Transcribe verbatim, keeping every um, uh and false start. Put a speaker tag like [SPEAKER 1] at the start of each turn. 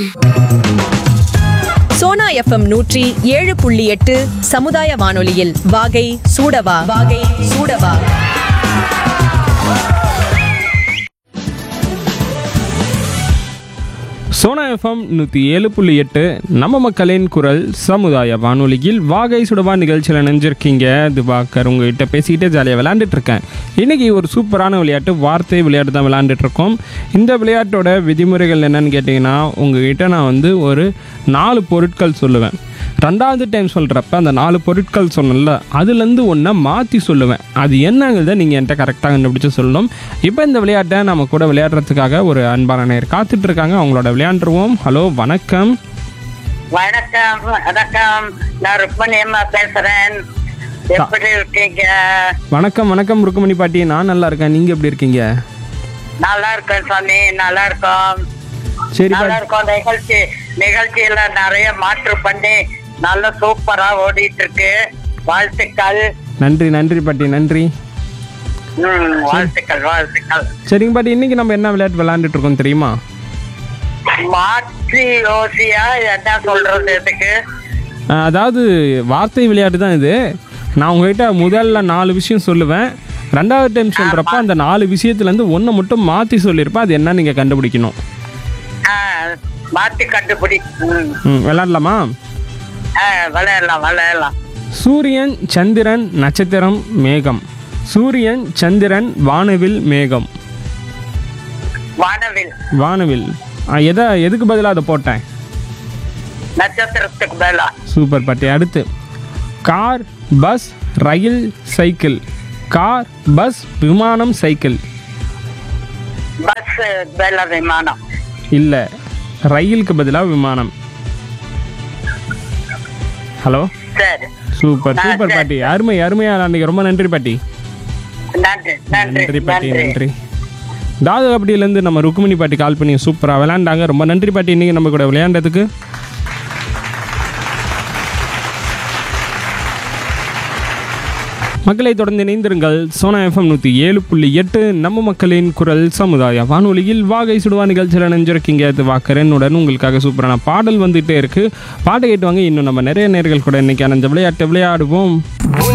[SPEAKER 1] Sona FM நூற்றி ஏழு புள்ளி எட்டு சமுதாய வானொலியில் வாகை சூடவா வாகை சூடவா.
[SPEAKER 2] சோனா எஃப்எம் நூற்றி ஏழு புள்ளி எட்டு நம்ம மக்களின் குரல் சமுதாய வானொலியில் வாகை சுடவா நிகழ்ச்சியில் நினைஞ்சிருக்கீங்க. திவாகர் உங்ககிட்ட பேசிக்கிட்டே ஜாலியாக விளையாண்டுட்டு இருக்கேன். இன்றைக்கி ஒரு சூப்பரான விளையாட்டு, வார்த்தை விளையாட்டு தான் விளையாண்டுட்டு இருக்கோம். இந்த விளையாட்டோட விதிமுறைகள் என்னன்னு கேட்டிங்கன்னா, உங்ககிட்ட நான் வந்து ஒரு நாலு பொருட்கள் சொல்லுவேன். ரெண்டாவது டைம் சொல்கிறப்ப அந்த நாலு பொருட்கள் சொன்னல அதுலேருந்து ஒன்றை மாற்றி சொல்லுவேன். அது என்னங்கிறத நீங்கள் என்கிட்ட கரெக்டாக கண்டுபிடிச்சி சொல்லணும். இப்போ இந்த விளையாட்டை நம்ம கூட விளையாடுறதுக்காக ஒரு அன்பான நேயர் காத்துட்ருக்காங்க. அவங்களோட விளையாண்டுருவோம். ஹலோ, வணக்கம்.
[SPEAKER 3] வணக்கம் வணக்கம் நான் ருக்மணி அம்மா பேசுறேன். எப்படி இருக்கீங்க?
[SPEAKER 2] வணக்கம் வணக்கம் ருக்குமணி பாட்டி, நான் நல்லா இருக்கேன். நீங்கள் எப்படி இருக்கீங்க?
[SPEAKER 3] நல்லா இருக்கேன் சாமி, நல்லா இருக்கோம்.
[SPEAKER 2] சரி
[SPEAKER 3] நல்லா
[SPEAKER 2] பாட்டி.
[SPEAKER 3] இருக்கோம். நிகழ்ச்சி நிகழ்ச்சியில நிறைய மாற்று பண்ணி நல்ல சூப்பரா ஓடிட்டு இருக்கு. வாழ்த்துக்கள்.
[SPEAKER 2] நன்றி நன்றி பாட்டி, நன்றி.
[SPEAKER 3] ம் வாழ்த்துக்கள் வாழ்த்துக்கள்.
[SPEAKER 2] சரிங்க பாட்டி, இன்னைக்கு நம்ம என்ன விளையாட்டு விளையாண்டுட்டு இருக்கோம் தெரியுமா?
[SPEAKER 3] மாற்றி யோசியா என்ன சொல்றது இதுக்கு?
[SPEAKER 2] அஹ், அதாவது வார்த்தை விளையாட்டு தான் இது. நான் உங்ககிட்ட முதல்ல நாலு விஷயம் சொல்லுவேன். ரெண்டாவது டைம் சொல்கிறப்ப அந்த நாலு விஷயத்துலேருந்து ஒன்று மட்டும் மாற்றி சொல்லியிருப்பேன். அது என்ன நீங்கள் கண்டுபிடிக்கணும்.
[SPEAKER 3] ஆ, மாத்தி கண்டுபிடி. ம்
[SPEAKER 2] ம் விளையாடலாமா?
[SPEAKER 3] ஆ, விளையாடலாம் விளையாடலாம்.
[SPEAKER 2] சூரியன், சந்திரன், நட்சத்திரம், மேகம். சூரியன், சந்திரன், வானவில், மேகம்.
[SPEAKER 3] வானவில்.
[SPEAKER 2] வானவில். ஆ, எதை எதுக்கு பதிலாக அதை போட்டேன்?
[SPEAKER 3] நட்சத்திரத்துக்கு மேலா?
[SPEAKER 2] சூப்பர் பாட்டி. அடுத்து கார், பஸ், ரயில், சைக்கிள். கார், பஸ், விமானம், சைக்கிள்.
[SPEAKER 3] பஸ் மேல விமானம்.
[SPEAKER 2] இல்லை, ரயிலுக்கு பதிலாக விமானம். ஹலோ,
[SPEAKER 3] சரி,
[SPEAKER 2] சூப்பர்
[SPEAKER 3] ஆ,
[SPEAKER 2] சூப்பர்
[SPEAKER 3] சரி.
[SPEAKER 2] பாட்டி, அருமை அருமையாக அன்றைக்கி ரொம்ப நன்றி பாட்டி.
[SPEAKER 3] நன்றி நன்றி
[SPEAKER 2] நன்றி பாட்டி,
[SPEAKER 3] நன்றி.
[SPEAKER 2] நன்றி. தாது அப்படியிலேருந்து நம்ம ருக்குமணி பாட்டி கால் பண்ணி சூப்பராக விளையாண்டாங்க. ரொம்ப நன்றி பாட்டி, இன்றைக்கி நம்ம கூட விளையாண்டதுக்கு. மக்களை தொடர்ந்து இணைந்திருங்கள். சோனா எஃப்எம் நூற்றி ஏழு புள்ளி எட்டு நம்ம மக்களின் குரல் சமுதாய வானொலியில் வாகை சுடுவா நிகழ்ச்சியில் நினைஞ்சிருக்கீங்க. அது வாக்கரனுடன் உங்களுக்காக சூப்பரான பாடல் வந்துகிட்டே இருக்குது. பாட்டை கேட்டு வாங்க. இன்னும் நம்ம நிறைய நேர்கள் கூட இன்றைக்கி அந்த விளையாட்டை விளையாடுவோம்.